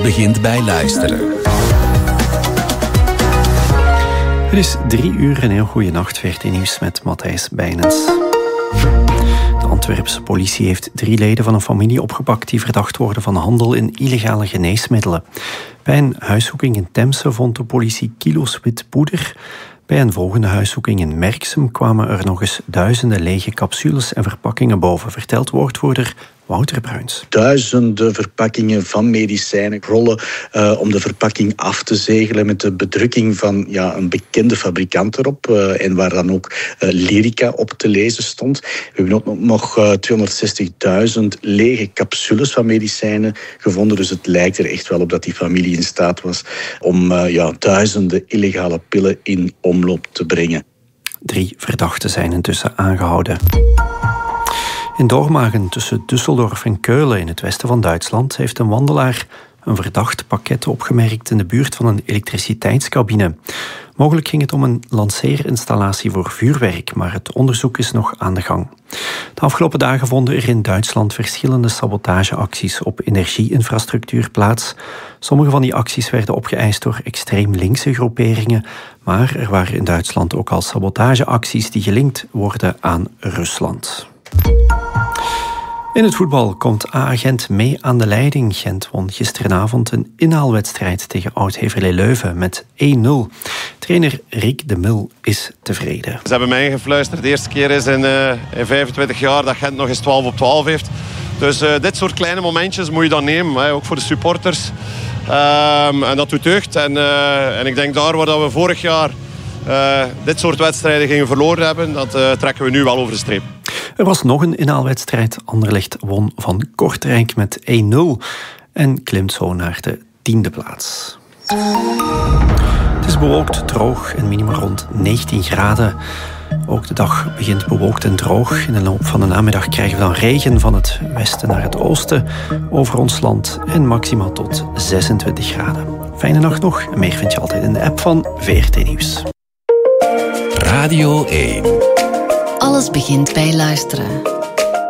begint bij luisteren. Het is 3:00 en heel goede nacht. VRT Nieuws met Matthijs Bijnens. De Antwerpse politie heeft 3 leden van een familie opgepakt die verdacht worden van handel in illegale geneesmiddelen. Bij een huiszoeking in Temse vond de politie kilo's wit poeder. Bij een volgende huiszoeking in Merksem kwamen er nog eens duizenden lege capsules en verpakkingen boven, vertelt woordvoerder Wouter Bruins. Duizenden verpakkingen van medicijnen, rollen om de verpakking af te zegelen met de bedrukking van een bekende fabrikant erop en waar dan ook Lyrica op te lezen stond. We hebben ook nog 260.000 lege capsules van medicijnen gevonden, dus het lijkt er echt wel op dat die familie in staat was om duizenden illegale pillen in omloop te brengen. 3 verdachten zijn intussen aangehouden. In Dormagen tussen Düsseldorf en Keulen in het westen van Duitsland heeft een wandelaar een verdacht pakket opgemerkt in de buurt van een elektriciteitscabine. Mogelijk ging het om een lanceerinstallatie voor vuurwerk, maar het onderzoek is nog aan de gang. De afgelopen dagen vonden er in Duitsland verschillende sabotageacties op energieinfrastructuur plaats. Sommige van die acties werden opgeëist door extreem linkse groeperingen, maar er waren in Duitsland ook al sabotageacties die gelinkt worden aan Rusland. In het voetbal komt A-Gent mee aan de leiding. Gent won gisteravond een inhaalwedstrijd tegen Oud-Heverlee Leuven met 1-0. Trainer Rick de Mil is tevreden. Ze hebben mij ingefluisterd. De eerste keer is in 25 jaar dat Gent nog eens 12-op-12 heeft. Dus dit soort kleine momentjes moet je dan nemen, ook voor de supporters. En dat doet deugd. En ik denk daar waar we vorig jaar dit soort wedstrijden gingen verloren hebben, dat trekken we nu wel over de streep. Er was nog een inhaalwedstrijd. Anderlecht won van Kortrijk met 1-0 en klimt zo naar de 10e plaats. Het is bewolkt, droog en minimaal rond 19 graden. Ook de dag begint bewolkt en droog. In de loop van de namiddag krijgen we dan regen van het westen naar het oosten over ons land en maximaal tot 26 graden. Fijne nacht nog en meer vind je altijd in de app van VRT Nieuws. Radio 1. Alles begint bij luisteren.